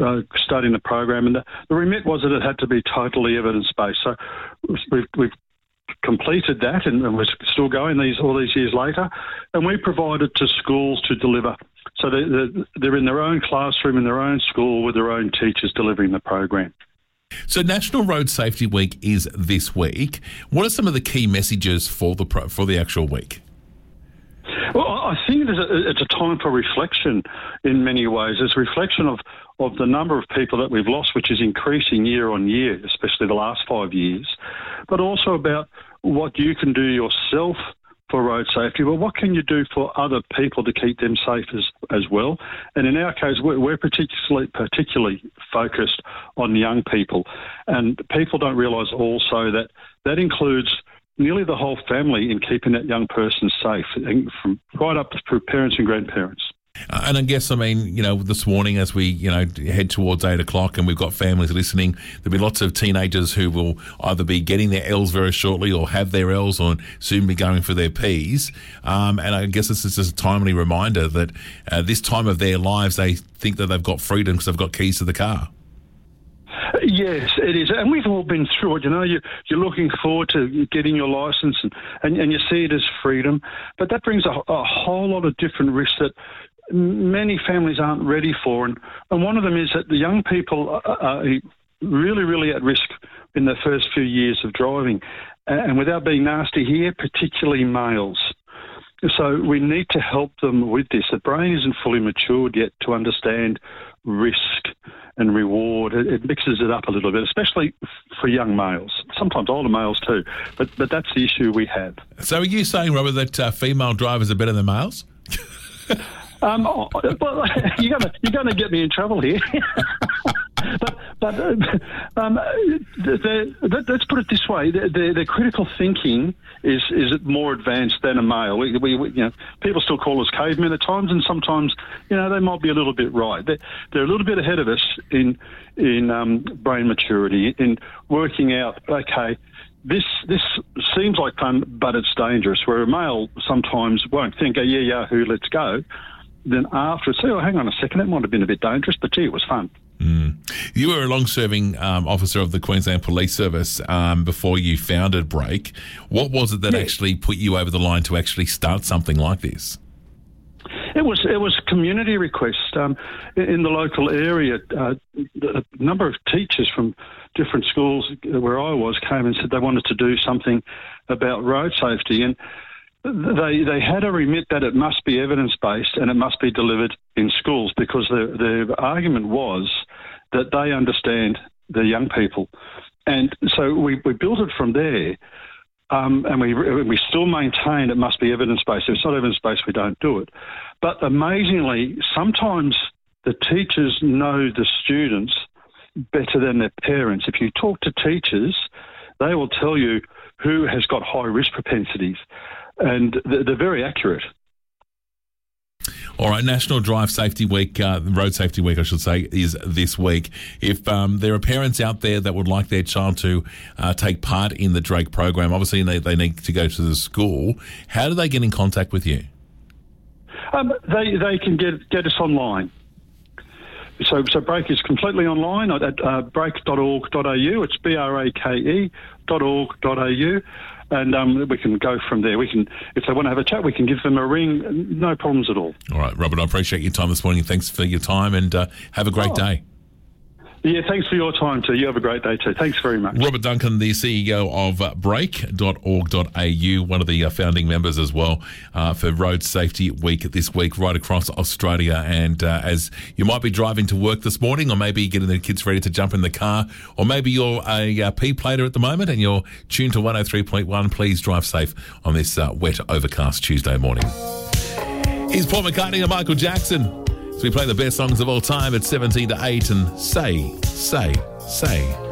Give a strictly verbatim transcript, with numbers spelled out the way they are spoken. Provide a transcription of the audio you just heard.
uh, studying the program, and the, the remit was that it had to be totally evidence-based. So we've, we've completed that, and, and we're still going these all these years later, and we provided to schools to deliver. So they, they're, they're in their own classroom, in their own school, with their own teachers delivering the program. So National Road Safety Week is this week. What are some of the key messages for the pro, for the actual week? Well, I think it is a, it's a time for reflection in many ways. It's a reflection of, of the number of people that we've lost, which is increasing year on year, especially the last five years, but also about what you can do yourself for road safety. Well, what can you do for other people to keep them safe as, as well? And in our case, we're, we're particularly, particularly focused on young people. And people don't realise also that that includes nearly the whole family in keeping that young person safe, from right up through parents and grandparents. Uh, and I guess, I mean, you know, this morning as we, you know, head towards eight o'clock and we've got families listening, there'll be lots of teenagers who will either be getting their L's very shortly or have their L's or soon be going for their P's. Um, and I guess this is just a timely reminder that uh, this time of their lives, they think that they've got freedom because they've got keys to the car. Yes, it is. And we've all been through it. You know, you, you're looking forward to getting your licence and, and, and you see it as freedom. But that brings a, a whole lot of different risks that many families aren't ready for. And, and one of them is that the young people are, are really, really at risk in the first few years of driving. And without being nasty here, particularly males. So we need to help them with this. The brain isn't fully matured yet to understand risk and reward. It, it mixes it up a little bit, especially for young males, sometimes older males too. But but that's the issue we have. So are you saying, Robert, that uh, female drivers are better than males? um, well, you're gonna you're gonna get me in trouble here. But, but um, the, the, let's put it this way: the, the, the critical thinking is is more advanced than a male. We, we, we, you know, people still call us cavemen at times, and sometimes, you know, they might be a little bit right. They're, they're a little bit ahead of us in in um, brain maturity, in working out. Okay, this this seems like fun, but it's dangerous. Where a male sometimes won't think, oh, yeah, yahoo, let's go. Then after, say, oh, hang on a second, that might have been a bit dangerous, but gee, it was fun. Mm. You were a long-serving um, officer of the Queensland Police Service um, before you founded Break. What was it that yeah. actually put you over the line to actually start something like this? It was it was community request um, in the local area. Uh, a number of teachers from different schools where I was came and said they wanted to do something about road safety, and They they had a remit that it must be evidence-based and it must be delivered in schools, because the, the argument was that they understand the young people. And so we, we built it from there, um, and we we still maintain it must be evidence-based. If it's not evidence-based, we don't do it. But amazingly, sometimes the teachers know the students better than their parents. If you talk to teachers, they will tell you who has got high-risk propensities. And they're very accurate. All right, National Drive Safety Week, uh, Road Safety Week, I should say, is this week. If um, there are parents out there that would like their child to uh, take part in the Drake program, obviously they, they need to go to the school. How do they get in contact with you? Um, they they can get get us online. So, so Break is completely online at uh, break dot org dot a u. It's B R A K E dot org dot a u. And um, we can go from there. We can, if they want to have a chat, we can give them a ring. No problems at all. All right, Robert, I appreciate your time this morning. Thanks for your time, and uh, have a great oh. day. Yeah, thanks for your time too. You have a great day too. Thanks very much. Robert Duncan, the C E O of uh, break dot org dot a u, one of the uh, founding members as well uh, for Road Safety Week this week right across Australia. And uh, as you might be driving to work this morning, or maybe getting the kids ready to jump in the car, or maybe you're a uh, P-plater at the moment and you're tuned to one oh three point one, please drive safe on this uh, wet, overcast Tuesday morning. Here's Paul McCartney and Michael Jackson. So we play the best songs of all time at seventeen to eight, and say, say, say.